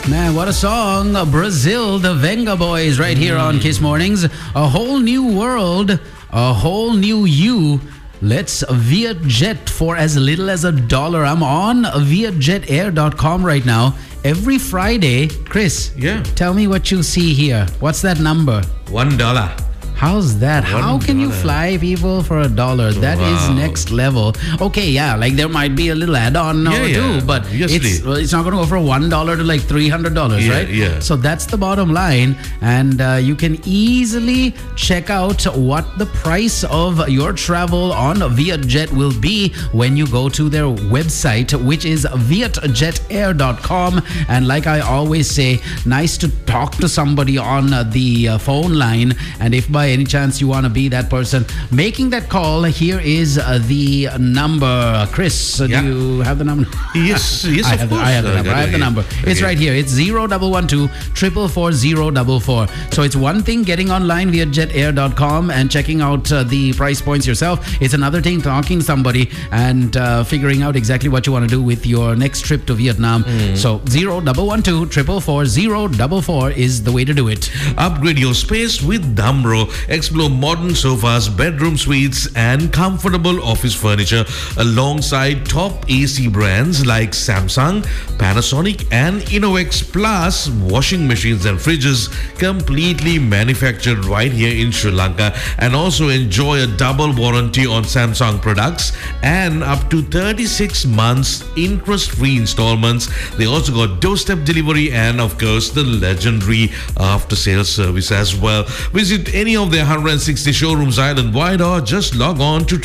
Man, what a song. Brazil, the Venga Boys, right here on Kiss Mornings. A whole new world, a whole new you. Let's Vietjet for as little as $1. I'm on vietjetair.com right now. Every Friday, Chris, tell me what you see here. What's that number? $1. How's that? How can you fly people for $1? That is next level. Okay, yeah, like there might be a little add-on or two, but it's not going to go from $1 to like $300, right? Yeah. So that's the bottom line, and you can easily check out what the price of your travel on Vietjet will be when you go to their website, which is vietjetair.com. And like I always say, nice to talk to somebody on the phone line, and if by any chance you want to be that person making that call, here is the number. Chris, do you have the number? Yes, of course. I have the number. It's right here. It's 0112 444 044. So it's one thing getting online via jetair.com and checking out the price points yourself. It's another thing talking to somebody and figuring out exactly what you want to do with your next trip to Vietnam. So 0112 444 044 is the way to do it. Upgrade your space with Damro. Explore modern sofas, bedroom suites, and comfortable office furniture alongside top AC brands like Samsung, Panasonic, and Innovex, plus washing machines and fridges completely manufactured right here in Sri Lanka. And also enjoy a double warranty on Samsung products and up to 36 months interest-free installments. They also got doorstep delivery and of course the legendary after-sales service as well. Visit any of their 160 showrooms island-wide or just log on to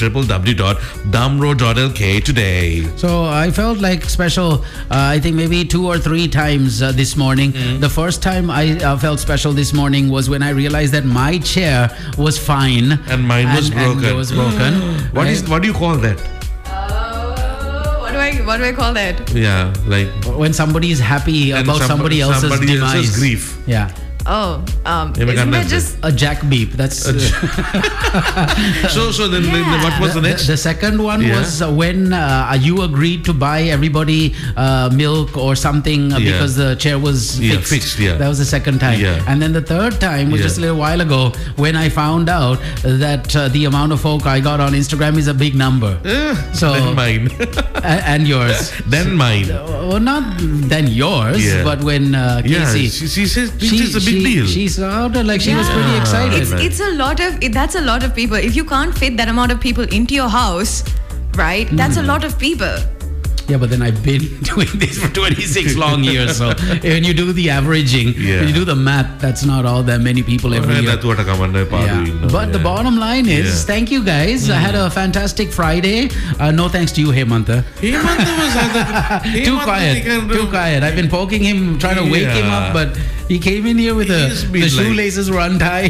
www.damro.lk today. So I felt like special, I think maybe 2 or 3 times this morning. The first time I felt special this morning was when I realized that my chair was fine. And mine was broken. And it was broken. What do you call that? What do I call that? Yeah, like when somebody is happy about somebody else's demise. Grief. Yeah. Oh, isn't that just a jack beep? That's so then what was the next? The second one was when you agreed to buy everybody milk or something because the chair was fixed. That was the second time. And then the third time was just a little while ago when I found out that the amount of folk I got on Instagram is a big number. So then mine and yours. Then mine. Well, not then yours, but when Casey, she says it's a big deal. She sounded like she was pretty excited. It's a lot of that's a lot of people. If you can't fit that amount of people into your house, right? That's a lot of people. Yeah, but then I've been doing this for 26 long years. So when you do the averaging, when you do the math, that's not all that many people every year. That's what But the bottom line is, thank you guys. I had a fantastic Friday. No thanks to you, Hemantha. Hemantha was too quiet. I've been poking him, trying to wake him up, but he came in here with the shoelaces were untied.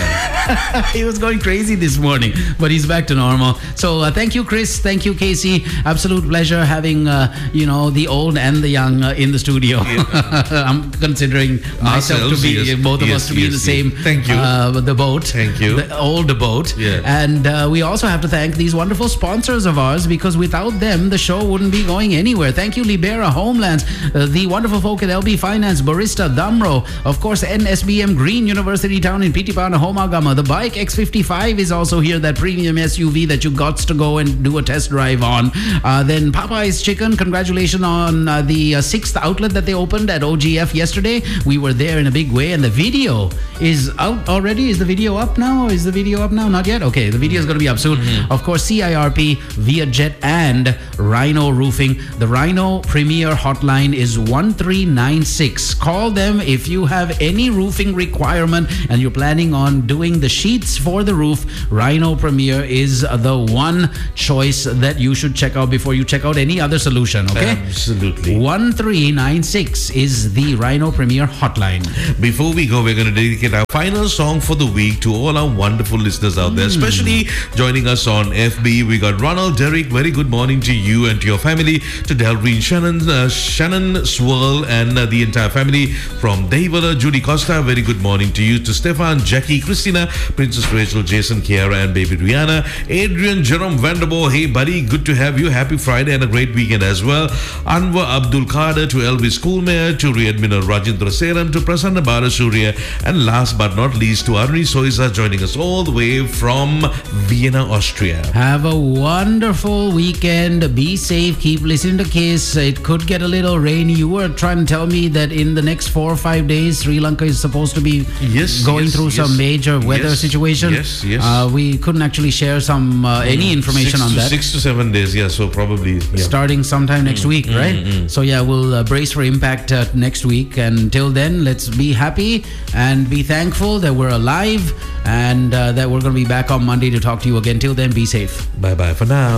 He was going crazy this morning, but he's back to normal. So thank you, Chris. Thank you, Casey. Absolute pleasure having the old and the young in the studio. I'm considering myself to be both of us to be in the same the boat. Thank you. The old boat. And we also have to thank these wonderful sponsors of ours, because without them the show wouldn't be going anywhere. Thank you, Libera Homelands, the wonderful folk at LB Finance, Barista, Damro, of course NSBM Green University Town in Pitipana, Homagama. The Bike X55 is also here, that premium SUV that you got to go and do a test drive on. Then Popeye's Chicken, congratulations on the 6th outlet that they opened at OGF yesterday. We were there in a big way, and the video is out already. Is the video up now? Not yet? Okay, the video is going to be up soon. Of course, CIRP, Vietjet, and Rhino Roofing. The Rhino Premier hotline is 1396. Call them if you have any roofing requirement and you're planning on doing the sheets for the roof. Rhino Premier is the one choice that you should check out before you check out any other solution. Okay, absolutely. 1396 is the Rhino Premier hotline. Before we go, we're going to dedicate our final song for the week to all our wonderful listeners out there, especially joining us on FB. We got Ronald, Derek, very good morning to you and to your family. To Delreen, Shannon, Swirl, and the entire family from Dave Mahiwala, Judy Costa, very good morning to you. To Stefan, Jackie, Christina, Princess Rachel, Jason, Kiara, and baby Rihanna. Adrian, Jerome Vanderbo, hey buddy, good to have you. Happy Friday and a great weekend as well. Anwar Abdul Kader, to Elvis Schoolmayor, to Riadmina Rajendra Seram, to Prasanna Balasurya, and last but not least to Aruni Soiza, joining us all the way from Vienna, Austria. Have a wonderful weekend. Be safe. Keep listening to Kiss. It could get a little rainy. You were trying to tell me that in the next 4 or 5 days, Sri Lanka is supposed to be going through some major weather situation. Yes. We couldn't actually share some any information on that. 6 to 7 days, so probably. Starting sometime next week, right? So we'll brace for impact next week. And till then, let's be happy and be thankful that we're alive and that we're going to be back on Monday to talk to you again. Till then, be safe. Bye-bye for now.